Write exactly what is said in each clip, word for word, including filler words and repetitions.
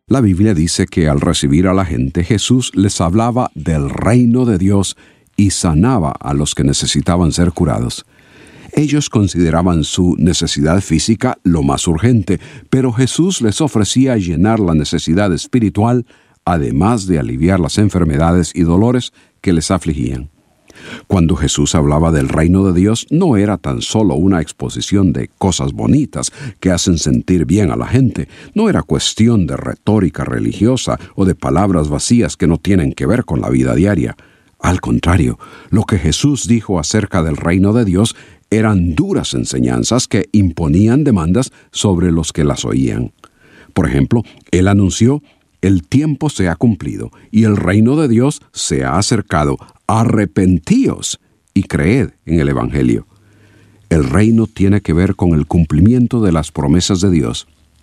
La Biblia dice que al recibir a la gente, Jesús les hablaba del reino de Dios y sanaba a los que necesitaban ser curados. Ellos consideraban su necesidad física lo más urgente, pero Jesús les ofrecía llenar la necesidad espiritual, además de aliviar las enfermedades y dolores que les afligían. Cuando Jesús hablaba del reino de Dios, no era tan solo una exposición de cosas bonitas que hacen sentir bien a la gente. No era cuestión de retórica religiosa o de palabras vacías que no tienen que ver con la vida diaria. Al contrario, lo que Jesús dijo acerca del reino de Dios eran duras enseñanzas que imponían demandas sobre los que las oían. Por ejemplo, Él anunció: el tiempo se ha cumplido y el reino de Dios se ha acercado. Arrepentíos y creed en el Evangelio. El reino tiene que ver con el cumplimiento de las promesas de Dios.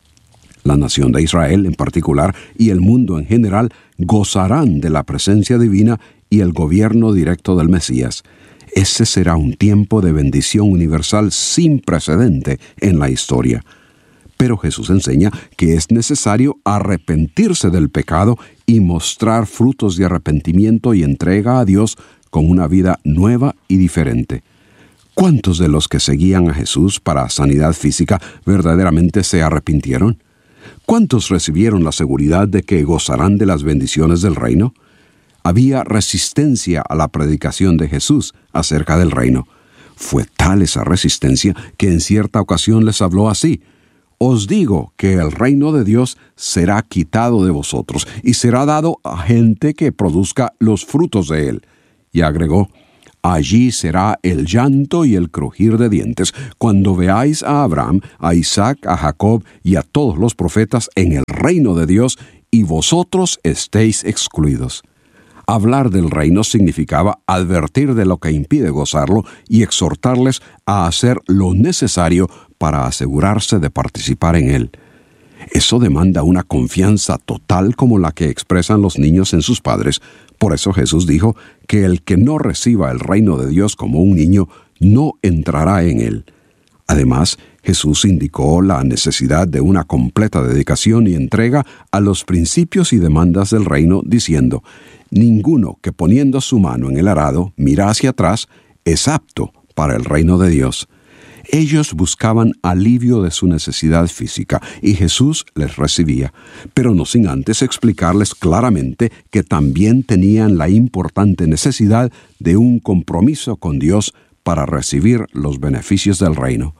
La nación de Israel en particular y el mundo en general gozarán de la presencia divina y el gobierno directo del Mesías. Ese será un tiempo de bendición universal sin precedente en la historia. Pero Jesús enseña que es necesario arrepentirse del pecado y mostrar frutos de arrepentimiento y entrega a Dios con una vida nueva y diferente. ¿Cuántos de los que seguían a Jesús para sanidad física verdaderamente se arrepintieron? ¿Cuántos recibieron la seguridad de que gozarán de las bendiciones del reino? Había resistencia a la predicación de Jesús acerca del reino. Fue tal esa resistencia que en cierta ocasión les habló así: os digo que el reino de Dios será quitado de vosotros y será dado a gente que produzca los frutos de él. Y agregó: allí será el llanto y el crujir de dientes, cuando veáis a Abraham, a Isaac, a Jacob y a todos los profetas en el reino de Dios, y vosotros estéis excluidos. Hablar del reino significaba advertir de lo que impide gozarlo y exhortarles a hacer lo necesario para asegurarse de participar en él. Eso demanda una confianza total como la que expresan los niños en sus padres. Por eso Jesús dijo que el que no reciba el reino de Dios como un niño no entrará en él. Además, Jesús indicó la necesidad de una completa dedicación y entrega a los principios y demandas del reino, diciendo: ninguno que poniendo su mano en el arado mira hacia atrás es apto para el reino de Dios. Ellos buscaban alivio de su necesidad física y Jesús les recibía, pero no sin antes explicarles claramente que también tenían la importante necesidad de un compromiso con Dios para recibir los beneficios del reino.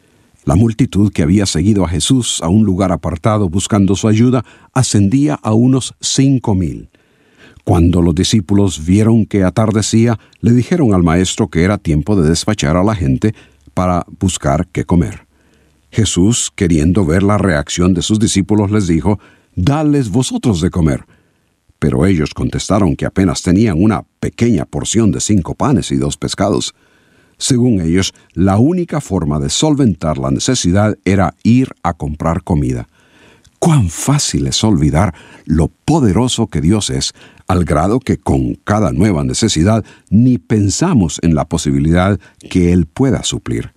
La multitud que había seguido a Jesús a un lugar apartado buscando su ayuda ascendía a unos cinco mil. Cuando los discípulos vieron que atardecía, le dijeron al maestro que era tiempo de despachar a la gente para buscar qué comer. Jesús, queriendo ver la reacción de sus discípulos, les dijo: «Dadles vosotros de comer». Pero ellos contestaron que apenas tenían una pequeña porción de cinco panes y dos pescados. Según ellos, la única forma de solventar la necesidad era ir a comprar comida. Cuán fácil es olvidar lo poderoso que Dios es, al grado que con cada nueva necesidad ni pensamos en la posibilidad que Él pueda suplir.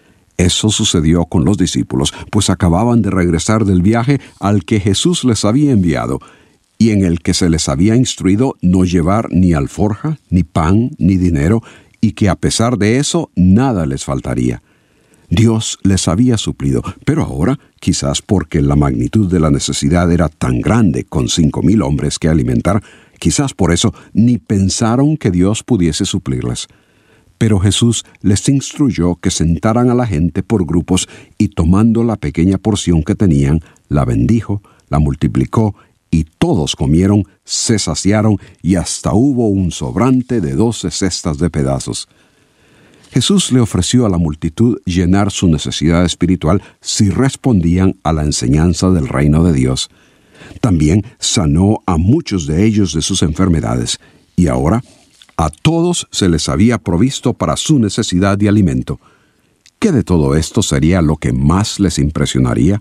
Eso sucedió con los discípulos, pues acababan de regresar del viaje al que Jesús les había enviado, y en el que se les había instruido no llevar ni alforja, ni pan, ni dinero, y que a pesar de eso nada les faltaría. Dios les había suplido, pero ahora, quizás porque la magnitud de la necesidad era tan grande con cinco mil hombres que alimentar, quizás por eso ni pensaron que Dios pudiese suplirles. Pero Jesús les instruyó que sentaran a la gente por grupos y tomando la pequeña porción que tenían, la bendijo, la multiplicó y todos comieron, se saciaron y hasta hubo un sobrante de doce cestas de pedazos. Jesús le ofreció a la multitud llenar su necesidad espiritual si respondían a la enseñanza del reino de Dios. También sanó a muchos de ellos de sus enfermedades, y ahora a todos se les había provisto para su necesidad de alimento. ¿Qué de todo esto sería lo que más les impresionaría?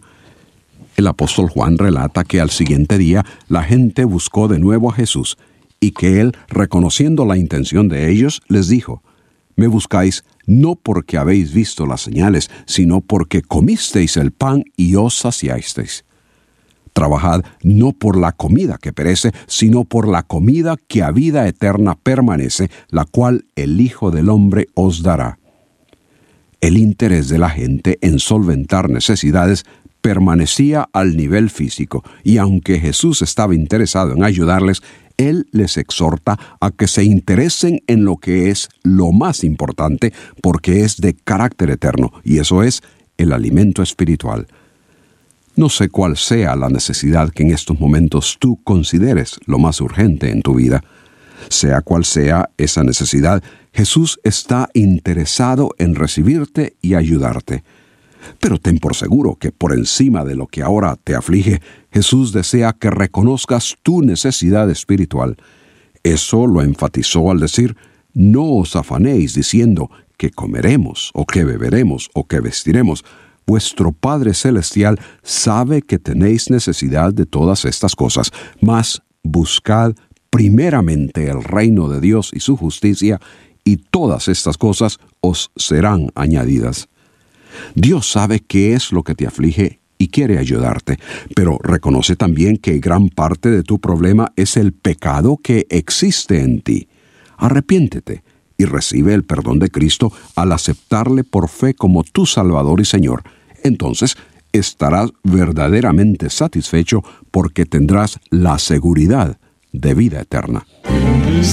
El apóstol Juan relata que al siguiente día la gente buscó de nuevo a Jesús, y que él, reconociendo la intención de ellos, les dijo: «Me buscáis no porque habéis visto las señales, sino porque comisteis el pan y os saciasteis». Trabajad no por la comida que perece, sino por la comida que a vida eterna permanece, la cual el Hijo del Hombre os dará. El interés de la gente en solventar necesidades permanecía al nivel físico, y aunque Jesús estaba interesado en ayudarles, Él les exhorta a que se interesen en lo que es lo más importante, porque es de carácter eterno, y eso es el alimento espiritual. No sé cuál sea la necesidad que en estos momentos tú consideres lo más urgente en tu vida. Sea cual sea esa necesidad, Jesús está interesado en recibirte y ayudarte. Pero ten por seguro que por encima de lo que ahora te aflige, Jesús desea que reconozcas tu necesidad espiritual. Eso lo enfatizó al decir: no os afanéis diciendo que comeremos, o que beberemos, o que vestiremos. Vuestro Padre Celestial sabe que tenéis necesidad de todas estas cosas, mas buscad primeramente el reino de Dios y su justicia, y todas estas cosas os serán añadidas. Dios sabe qué es lo que te aflige y quiere ayudarte, pero reconoce también que gran parte de tu problema es el pecado que existe en ti. Arrepiéntete y recibe el perdón de Cristo al aceptarle por fe como tu Salvador y Señor. Entonces estarás verdaderamente satisfecho porque tendrás la seguridad de vida eterna.